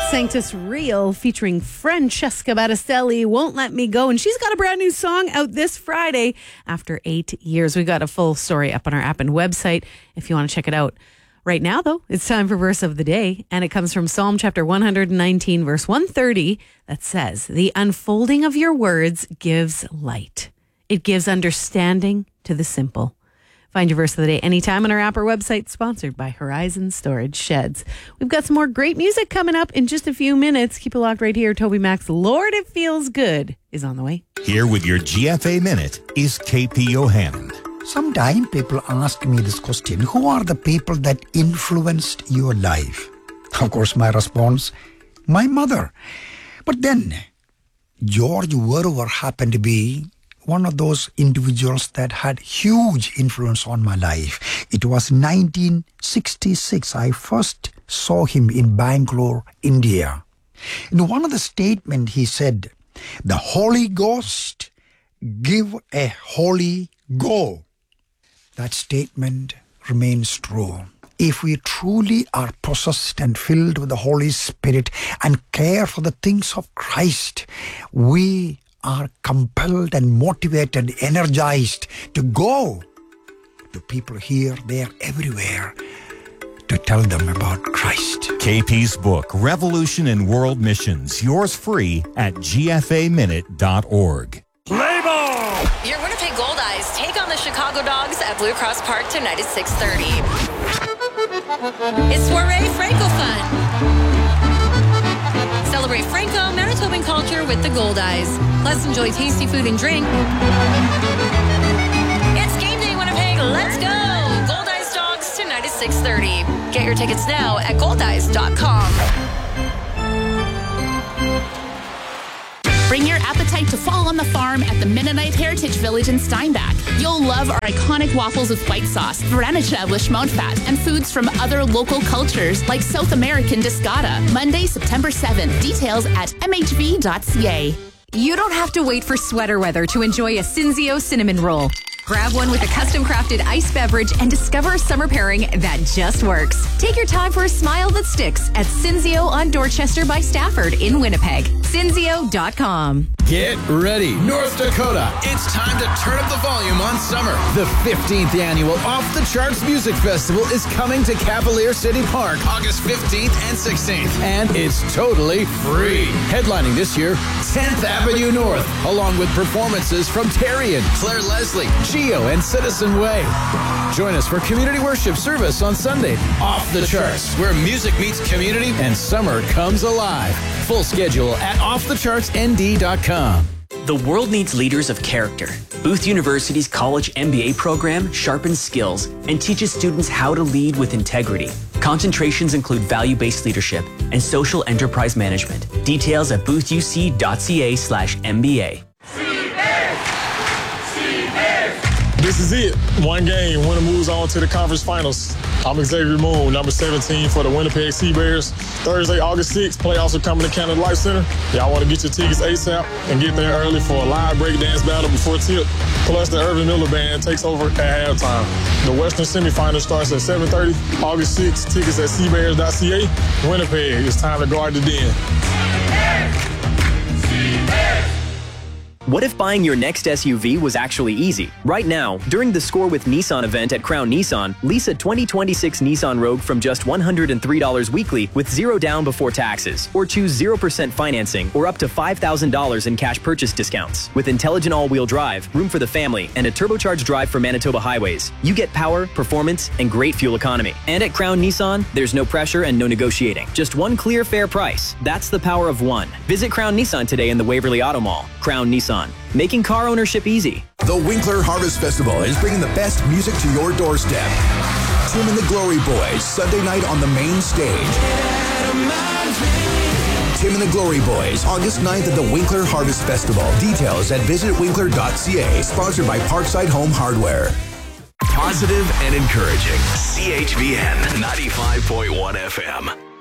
Sanctus Real featuring Francesca Battistelli, Won't Let Me Go. And she's got a brand new song out this Friday after 8 years. We got a full story up on our app and website if you want to check it out. Right now, though, it's time for Verse of the Day. And it comes from Psalm chapter 119, verse 130, that says, "The unfolding of your words gives light. It gives understanding to the simple." Find your Verse of the Day anytime on our app or website, sponsored by Horizon Storage Sheds. We've got some more great music coming up in just a few minutes. Keep it locked right here. Toby Mac's Lord It Feels Good is on the way. Here with your GFA Minute is KP Yohannan. Sometimes people ask me this question: who are the people that influenced your life? Of course, my response, my mother. But then, George Verwer happened to be one of those individuals that had huge influence on my life. It was 1966. I first saw him in Bangalore, India. In one of the statements, he said, "The Holy Ghost give a holy go." That statement remains true. If we truly are possessed and filled with the Holy Spirit and care for the things of Christ, we are compelled and motivated, energized to go to people here, there, everywhere to tell them about Christ. KP's book, Revolution in World Missions, yours free at gfaminute.org. Play ball! Your Winnipeg Gold Eyes take on the Chicago Dogs at Blue Cross Park tonight at 6:30. It's Soiree Francophone. Celebrate Franco Manitoban culture with the Gold Eyes. Plus, enjoy tasty food and drink. It's game day, Winnipeg. Let's go! Gold Eyes Dogs tonight at 6:30. Get your tickets now at goldeyes.com. Bring your appetite to fall on the farm at the Mennonite Heritage Village in Steinbach. You'll love our iconic waffles with white sauce, Varenica with schmontfat, and foods from other local cultures like South American discada. Monday, September 7th. Details at mhv.ca. You don't have to wait for sweater weather to enjoy a Cinzio cinnamon roll. Grab one with a custom-crafted iced beverage and discover a summer pairing that just works. Take your time for a smile that sticks at Cinzio on Dorchester by Stafford in Winnipeg. Cinzio.com. Get ready, North Dakota. It's time to turn up the volume on summer. The 15th annual Off the Charts Music Festival is coming to Cavalier City Park August 15th and 16th. And it's totally free. Headlining this year, 10th Avenue North, along with performances from Terrian, Claire Leslie, Geo, and Citizen Way. Join us for community worship service on Sunday. Off the Charts, where music meets community and summer comes alive. Full schedule at offthechartsnd.com. The world needs leaders of character. Booth University's college MBA program sharpens skills and teaches students how to lead with integrity. Concentrations include value-based leadership and social enterprise management. Details at boothUC.ca/MBA. This is it. One game. Winner moves on to the conference finals. I'm Xavier Moon, number 17 for the Winnipeg Sea Bears. Thursday, August 6th, playoffs are coming to Canada Life Center. Y'all want to get your tickets ASAP and get there early for a live breakdance battle before tip. Plus, the Irvin Miller Band takes over at halftime. The Western semifinal starts at 7:30. August 6th, tickets at seabears.ca. Winnipeg, it's time to guard the den. What if buying your next SUV was actually easy? Right now, during the Score with Nissan event at Crown Nissan, lease a 2026 Nissan Rogue from just $103 weekly with zero down before taxes. Or choose 0% financing or up to $5,000 in cash purchase discounts. With intelligent all-wheel drive, room for the family, and a turbocharged drive for Manitoba highways, you get power, performance, and great fuel economy. And at Crown Nissan, there's no pressure and no negotiating. Just one clear, fair price. That's the power of one. Visit Crown Nissan today in the Waverly Auto Mall. Crown Nissan, making car ownership easy. The Winkler Harvest Festival is bringing the best music to your doorstep. Tim and the Glory Boys, Sunday night on the main stage. Tim and the Glory Boys, August 9th at the Winkler Harvest Festival. Details at visitwinkler.ca. Sponsored by Parkside Home Hardware. Positive and encouraging. CHVN 95.1 FM.